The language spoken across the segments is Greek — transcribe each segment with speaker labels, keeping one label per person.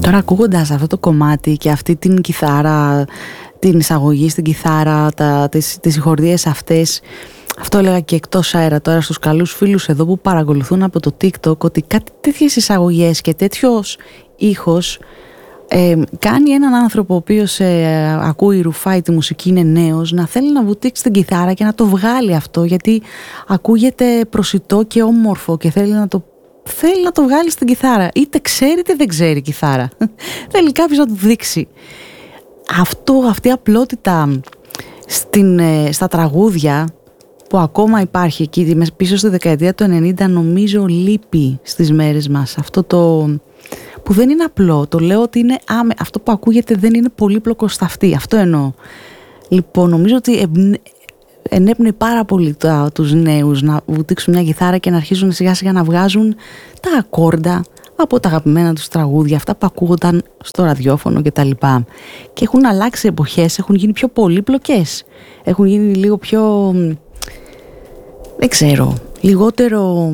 Speaker 1: Τώρα ακούγοντας αυτό το κομμάτι και αυτή την κιθάρα, την εισαγωγή στην κιθάρα, τις συγχορδίες αυτές, αυτό έλεγα και εκτός αέρα τώρα στους καλούς φίλους εδώ που παρακολουθούν από το TikTok, ότι κάτι τέτοιες εισαγωγές και τέτοιος ήχος κάνει έναν άνθρωπο ο οποίος ακούει, ρουφάει τη μουσική, είναι νέος, να θέλει να βουτήξει την κιθάρα και να το βγάλει αυτό, γιατί ακούγεται προσιτό και όμορφο και θέλει να το βγάλει στην κιθάρα, είτε ξέρει είτε δεν ξέρει κιθάρα. Θέλει κάποιος να του δείξει. Αυτή η απλότητα στα τραγούδια που ακόμα υπάρχει εκεί πίσω στη δεκαετία του 90, νομίζω λείπει στις μέρες μας. Αυτό το που δεν είναι απλό, το λέω ότι είναι αυτό που ακούγεται δεν είναι πολύπλοκο στα αυτή, αυτό εννοώ. Λοιπόν, νομίζω ότι ενέπνεε πάρα πολύ τους νέους να βουτήξουν μια κιθάρα και να αρχίσουν σιγά σιγά να βγάζουν τα ακόρντα από τα αγαπημένα τους τραγούδια, αυτά που ακούγονταν στο ραδιόφωνο κτλ. Και έχουν αλλάξει εποχές, έχουν γίνει πιο πολύπλοκες, έχουν γίνει λίγο πιο, δεν ξέρω, λιγότερο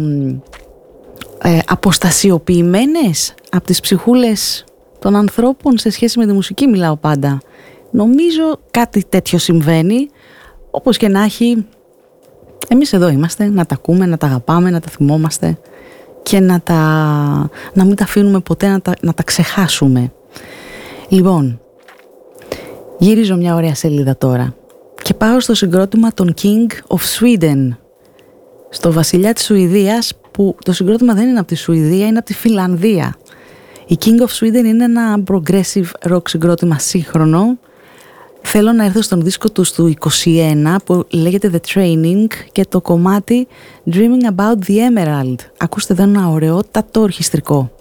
Speaker 1: αποστασιοποιημένες από τις ψυχούλες των ανθρώπων σε σχέση με τη μουσική, μιλάω πάντα. Νομίζω κάτι τέτοιο συμβαίνει. Όπως και να έχει, εμείς εδώ είμαστε, να τα ακούμε, να τα αγαπάμε, να τα θυμόμαστε και να μην τα αφήνουμε ποτέ να τα ξεχάσουμε. Λοιπόν, γυρίζω μια ωραία σελίδα τώρα και πάω στο συγκρότημα των King of Sweden, στο βασιλιά της Σουηδίας, που το συγκρότημα δεν είναι από τη Σουηδία, είναι από τη Φινλανδία. Η King of Sweden είναι ένα progressive rock συγκρότημα σύγχρονο. Θέλω να έρθω στον δίσκο τους του 21 που λέγεται The Training και το κομμάτι Dreaming About the Emerald. Ακούστε εδώ ένα ωραιότατο ορχιστρικό.